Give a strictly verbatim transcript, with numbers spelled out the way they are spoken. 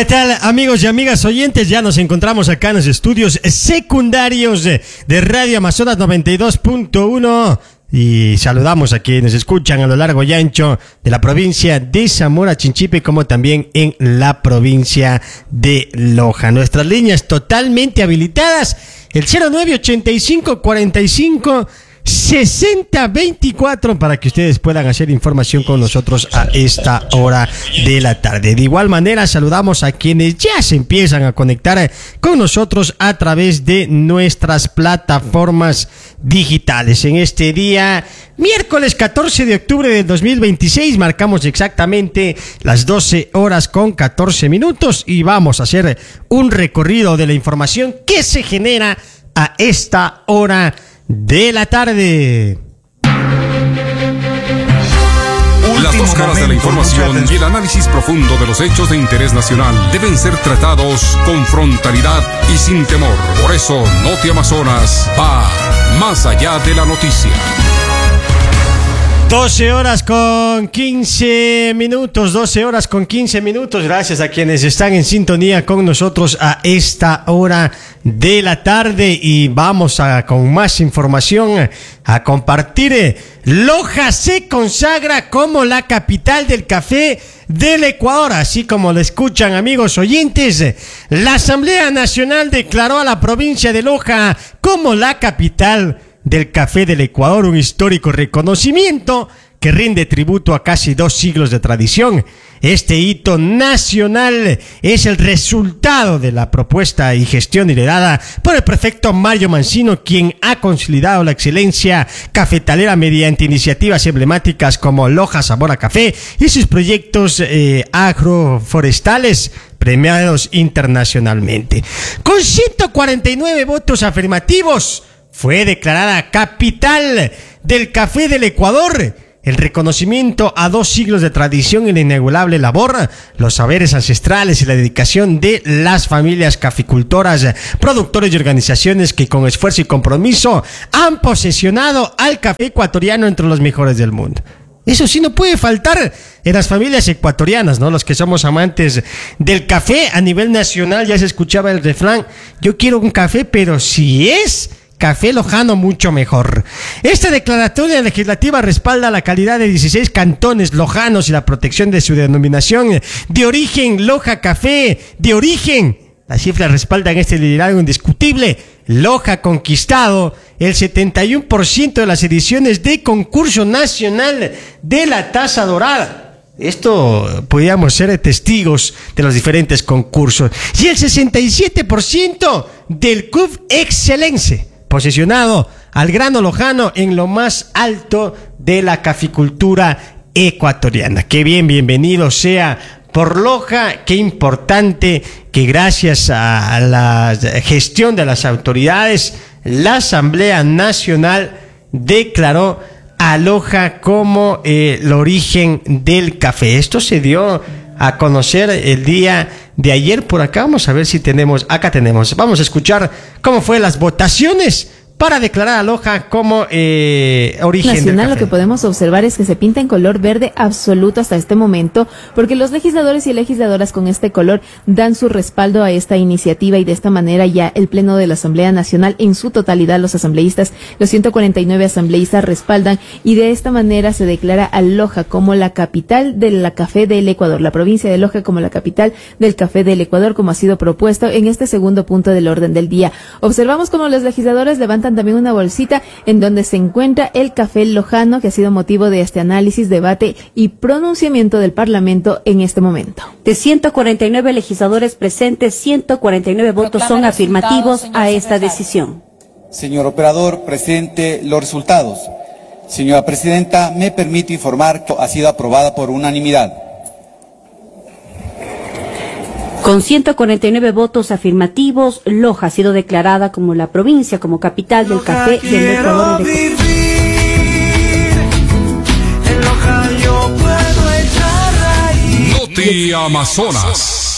¿Qué tal, amigos y amigas oyentes? Ya nos encontramos acá en los estudios secundarios de, de Radio Amazonas noventa y dos punto uno y saludamos a quienes escuchan a lo largo y ancho de la provincia de Zamora Chinchipe, como también en la provincia de Loja. Nuestras líneas totalmente habilitadas, el cero nueve ochenta y cinco cuarenta y cinco sesenta veinticuatro, para que ustedes puedan hacer información con nosotros a esta hora de la tarde. De igual manera, saludamos a quienes ya se empiezan a conectar con nosotros a través de nuestras plataformas digitales. En este día, miércoles catorce de octubre del dos mil veintiséis, marcamos exactamente las doce horas con catorce minutos y vamos a hacer un recorrido de la información que se genera a esta hora de la tarde. Las dos caras de la información y el análisis profundo de los hechos de interés nacional deben ser tratados con frontalidad y sin temor. Por eso, Noti Amazonas va más allá de la noticia. doce horas con quince minutos, doce horas con quince minutos. Gracias a quienes están en sintonía con nosotros a esta hora de la tarde y vamos a con más información a compartir. Loja se consagra como la capital del café del Ecuador, así como lo escuchan, amigos oyentes. La Asamblea Nacional declaró a la provincia de Loja como la capital del café del Ecuador, un histórico reconocimiento que rinde tributo a casi dos siglos de tradición. Este hito nacional es el resultado de la propuesta y gestión liderada por el prefecto Mario Mancino, quien ha consolidado la excelencia cafetalera mediante iniciativas emblemáticas como Loja Sabor a Café y sus proyectos eh, agroforestales premiados internacionalmente. Con ciento cuarenta y nueve votos afirmativos, fue declarada capital del café del Ecuador. El reconocimiento a dos siglos de tradición y la inigualable labor, los saberes ancestrales y la dedicación de las familias caficultoras, productores y organizaciones que con esfuerzo y compromiso han posesionado al café ecuatoriano entre los mejores del mundo. Eso sí, no puede faltar en las familias ecuatorianas, ¿no? Los que somos amantes del café a nivel nacional. Ya se escuchaba el refrán: yo quiero un café, pero si es café lojano, mucho mejor. Esta declaratoria legislativa respalda la calidad de dieciséis cantones lojanos y la protección de su denominación de origen Loja Café de origen. Las cifras respaldan este liderazgo indiscutible. Loja ha conquistado el setenta y uno por ciento de las ediciones de concurso nacional de la Taza Dorada. Esto podríamos ser testigos de los diferentes concursos. Y el sesenta y siete por ciento del C U F Excelente, posicionado al grano lojano en lo más alto de la caficultura ecuatoriana. Qué bien, bienvenido sea por Loja. Qué importante que gracias a la gestión de las autoridades, la Asamblea Nacional declaró a Loja como eh, el origen del café. Esto se dio a conocer el día de ayer por acá. Vamos a ver si tenemos, acá tenemos, vamos a escuchar cómo fue las votaciones para declarar a Loja como eh, origen nacional. del café. Lo que podemos observar es que se pinta en color verde absoluto hasta este momento, porque los legisladores y legisladoras con este color dan su respaldo a esta iniciativa y de esta manera ya el Pleno de la Asamblea Nacional en su totalidad, los asambleístas, los ciento cuarenta y nueve asambleístas respaldan y de esta manera se declara a Loja como la capital del café del Ecuador, la provincia de Loja como la capital del café del Ecuador, como ha sido propuesto en este segundo punto del orden del día. Observamos como los legisladores levantan también una bolsita en donde se encuentra el café lojano, que ha sido motivo de este análisis, debate y pronunciamiento del Parlamento en este momento. De ciento cuarenta y nueve legisladores presentes, ciento cuarenta y nueve votos son afirmativos a esta decisión. Señor operador, presente los resultados. Señora Presidenta, me permito informar que ha sido aprobada por unanimidad. Con ciento cuarenta y nueve votos afirmativos, Loja ha sido declarada como la provincia, como capital del café del Ecuador. Noti Amazonas.